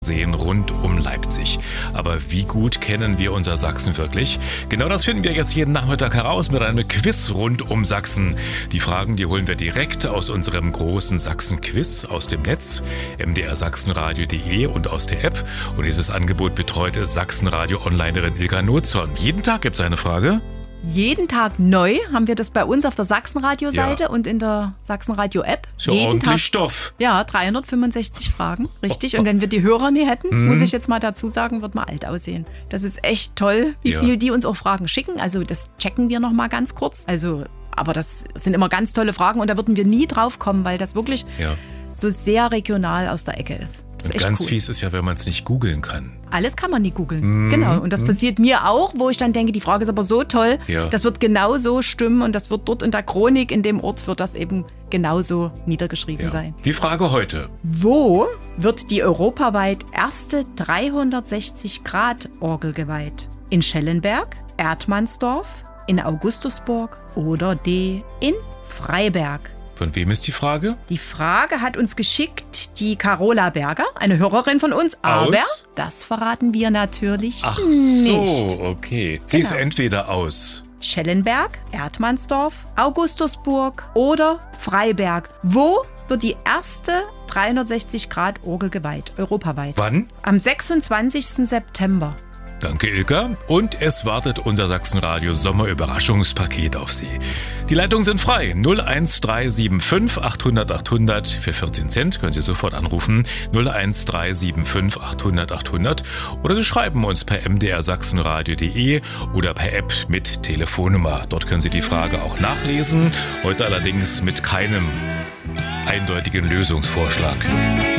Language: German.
Seen rund um Leipzig. Aber wie gut kennen wir unser Sachsen wirklich? Genau das finden wir jetzt jeden Nachmittag heraus mit einem Quiz rund um Sachsen. Die Fragen, die holen wir direkt aus unserem großen Sachsen-Quiz aus dem Netz, mdrsachsenradio.de und aus der App. Und dieses Angebot betreut Sachsenradio-Onlinerin Ilka Nozon. Jeden Tag gibt es eine Frage. Jeden Tag neu haben wir das bei uns auf der Sachsenradio-Seite und in der Sachsenradio-App. So ordentlich Stoff. Ja, 365 Fragen, richtig. Und wenn wir die Hörer nie hätten, das muss ich jetzt mal dazu sagen, wird man alt aussehen. Das ist echt toll, wie viel die uns auch Fragen schicken. Also das checken wir noch mal ganz kurz. Aber das sind immer ganz tolle Fragen und da würden wir nie drauf kommen, weil das wirklich so sehr regional aus der Ecke ist. Und ganz fies ist ja, wenn man es nicht googeln kann. Alles kann man nie googeln. Genau. Und das passiert mir auch, wo ich dann denke, die Frage ist aber so toll, das wird genau so stimmen und das wird dort in der Chronik, in dem Ort wird das eben genauso niedergeschrieben sein. Die Frage heute. Wo wird die europaweit erste 360-Grad-Orgel geweiht? In Schellenberg, Erdmannsdorf, in Augustusburg oder in Freiberg? Von wem ist die Frage? Die Frage hat uns geschickt die Carola Berger, eine Hörerin von uns. Aber das verraten wir natürlich nicht. Ach so, okay. Sie ist entweder aus Schellenberg, Erdmannsdorf, Augustusburg oder Freiberg. Wo wird die erste 360-Grad-Orgel geweiht, europaweit? Wann? Am 26. September. Danke, Ilka. Und es wartet unser Sachsenradio Sommerüberraschungspaket auf Sie. Die Leitungen sind frei. 01375 800 800 für 14 Cent. Können Sie sofort anrufen. 01375 800 800. Oder Sie schreiben uns per mdrsachsenradio.de oder per App mit Telefonnummer. Dort können Sie die Frage auch nachlesen. Heute allerdings mit keinem eindeutigen Lösungsvorschlag.